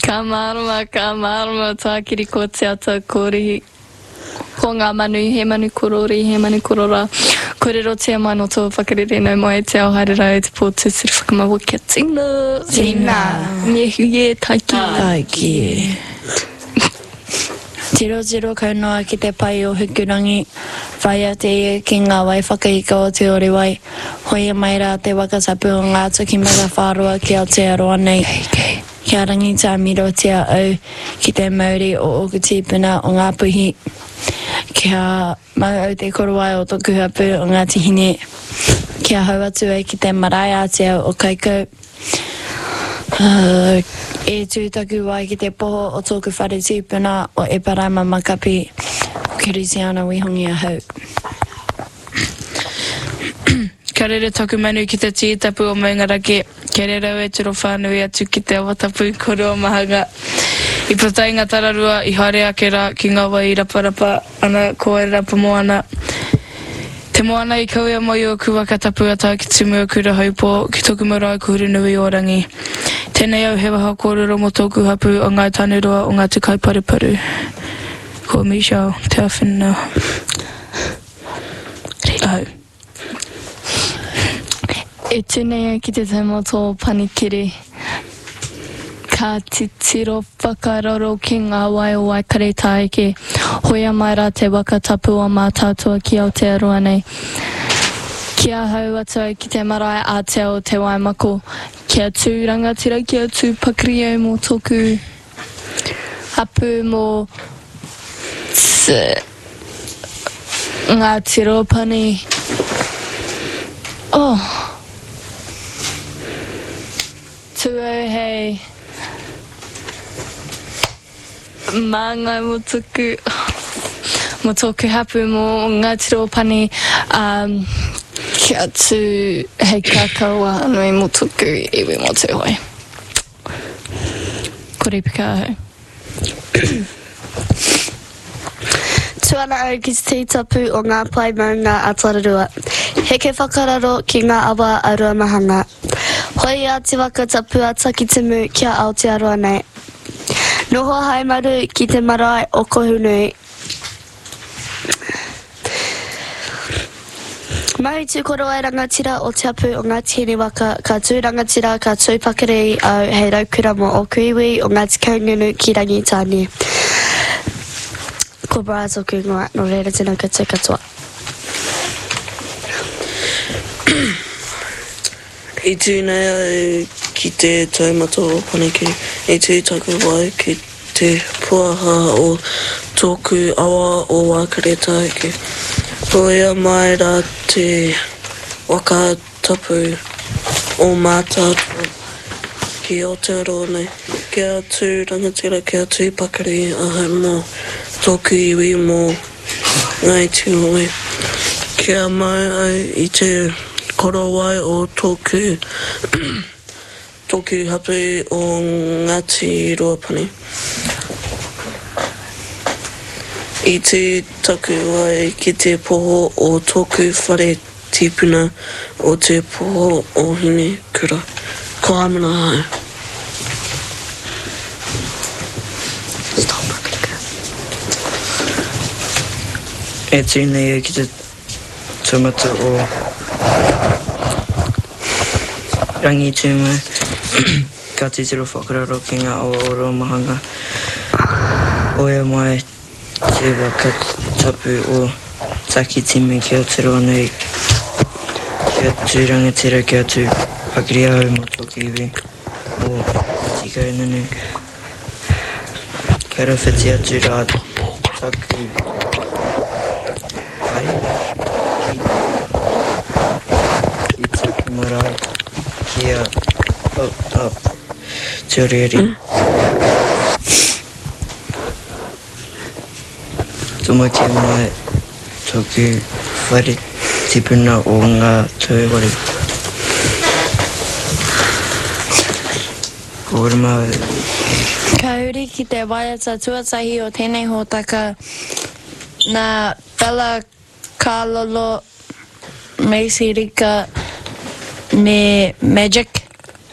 Ka marama, tākiri ko te ata kōrihi. Ko ngā manu, he manu korori, he manu korora. Kōrero te amai no tō whakarere nau mai te ao haere o te pōtu siri whakamawa kia tina. Tina. Mehuye, taiki. Taiki. Tiro kaunoa ki te pai o Hukurangi. Whaia te ia ki ngā wai whakaika o te ore wai. Hoia mai rā te wakatapu o ngā tuki mara whārua ki Aotearoa nei. Kia rangi tā mirotia au ki te Māori o Okutipuna o ngā puhi. Kia mau au te korowai o tōku hapu o ngā tihine. Kia hau atu ai ki te marae Aotea o Kaikau. E tūtaku wai ki te poho o tōku whare tūpuna o Eparaima Makapi. Kirisiana wihongi a hau. Ka rere taku manu ki te tītapu o Maungarake. Kia rere au e tiro whānui atu ki te awatapu koro o Mahanga. I pratai ngā tararua i haere ake rā ki ngā wai i raparapa ana ko e rapa moana. Te moana i kauia mai o ku wakatapu ata ki tumu o kura haupō ki toku marae kuhuru nui o rangi. Tēnei au he waha kōrero mo tōku hapu o ngā tāneroa o ngā tukai paruparu. Ko Michelle, te awhenua. Au. E tūnei ki te taumato panikiri. Ka titiro whakararo ki ngā wai o Waikare Tāeke. Hoia mai rā te wakatapu o mā tātua ki Aotearoa nei. Kia hau atu ai ki te marae ātea o te Waimako. Kia tū rangatira, kia tū pakiri au mō tōku hapu mō ngā tiropani. Oh. Tu au hei. Māngai mō tōku hapu mō ngā tiropani. Kia tū hei kakaua anui mō tōku iwi mō te hoi. Korepika hau. Tuana au ki te tītapu o ngā pai maunga a Tararua. Heke whakararo ki ngā awa arua mahanga. Hoi a te wakatapu a Takitimu kia Aotearoa nei. Noho haimaru ki te marae o Kohunui. Mahi tū koro ai rangatira o te apu o ngā tihini waka. Ka tū rangatira ka tū pakari au hei raukura mo o kuiwi o ngā tikaungunu ki rangi tāni. Ko braa tōku ngoa, no reira tēnā katoa. I tūnei au ki te taumato o Panikiri. I tūtaku wai ki te puaha o tōku awa o Waikare Tāeke. Hoia mai rā te wakatapu o mātātua ki Aotearoa nei. Kia tū rangatira, kia tū pakari aha mō tōku iwi mō ngai tūhoi. Kia mai au i te korowai o tōku hapu o Ngāti Ruapani. I te taku wai ki te poho o tōku whare tipuna o te poho o hine kura. Ko amana hau. E tūnei ki te tūmata o Rangi Tūmu. Ka titiro whakararo ki ngā awa o Roa Mahanga. Oia mai te wakatapu o Takitimu ki Aotearoa nei. Kia tū rangatira, kia tū pakiri au mō tōku iwi o tikaununu. Kia rawhiti atu rā taku hai. I taku marae kia te orieri. Tomaki mai tōku whare tipuna o ngā tauwari. Korema. Ka uri ki te waiata tuatahi o tēnei hōtaka nā Bella Kālolo, Macy Rika, me Magic.